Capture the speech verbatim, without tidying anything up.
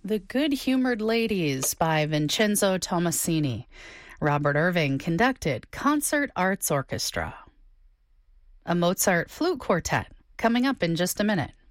The Good-Humored Ladies by Vincenzo Tomasini. Robert Irving conducted Concert Arts Orchestra. A Mozart flute quartet coming up in just a minute.